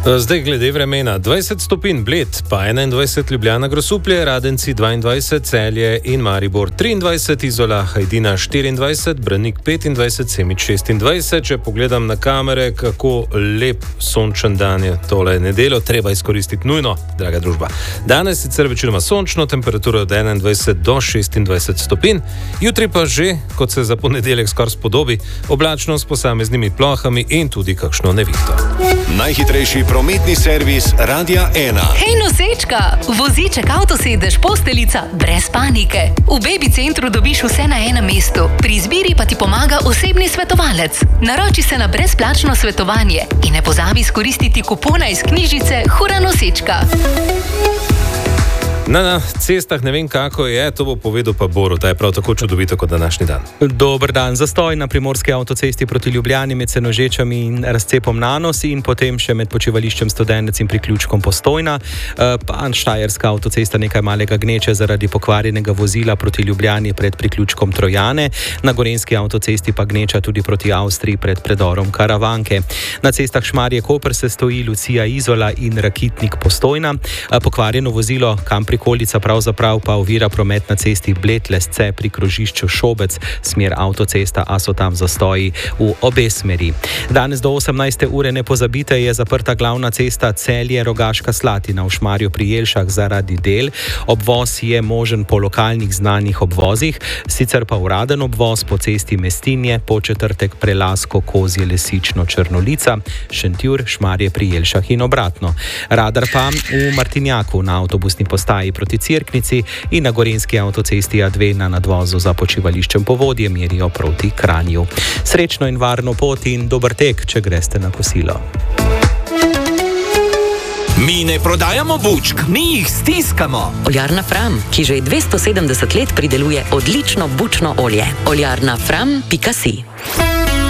Zdaj glede vremena. 20 stopinj Bled, pa 21 Ljubljana Grosuplje, Radenci 22, Celje in Maribor 23, Izola, Hajdina 24, Branik 25, Semič 26. Če pogledam na kamere, kako lep sončen dan je tole nedeljo, treba izkoristiti nujno, draga družba. Danes sicer večinoma sončno, temperatura od 21 do 26 stopinj, jutri pa že, kot se za ponedeljek skoraj spodobi, oblačno s posameznimi plohami in tudi kakšno nevihto. Najhitrejši prometni servis Radia 1. Hej nosečka, voziček, avtosedež, posteljica, brez panike. V Baby centru dobiš vse na enem mestu. Pri izbiri pa ti pomaga osebni svetovalec. Naroči se na brezplačno svetovanje in ne pozabi izkoristiti kupona iz knjižice Hura nosečka. Na cestah ne vem, kako je, to bo povedal pa Borut, ta je prav tako čudovito kot današnji dan. Dober dan. Zastoj na primorski avtocesti proti Ljubljani med Senožečami in razcepom Nanos in potem še med počivališčem Studenec in priključkom Postojna. Pa štajerska avtocesta nekaj malega gneče zaradi pokvarjenega vozila proti Ljubljani pred priključkom Trojane. Na gorenjski avtocesti pa gneča tudi proti Avstriji pred predorom Karavanke. Na cestah Šmarje-Koper se stoji Lucija Izola in Rakitnik Postojna. Pokvarjeno vozilo Kamprikolica pravzaprav pa ovira promet na cesti Bled-Lesce pri krožišču Šobec, smer avtocesta, a so tam zastoji v obe smeri. Danes do 18. ure ne pozabite, je zaprta glavna cesta Celje-Rogaška Slatina v Šmarju pri Jelšah zaradi del. Obvoz je možen po lokalnih znanih obvozih, sicer pa uraden obvoz po cesti Mestinje, Podčetrtek, Prelasko, Kozje, Lesično, Črnolica, Šentjur, Šmarje pri Jelšah in obratno. Radar pa v Martinjaku na avtobusni postaji proti Cerknici in na gorenjski avtocesti A2 na nadvozu za počivališčem Povodje merijo proti Kranju. Srečno in varno pot in dober tek, če greste na kosilo. Mi ne prodajamo bučk, mi jih stiskamo. Oljarna Fram, ki že 270 let prideluje odlično bučno olje. Oljarna Fram.si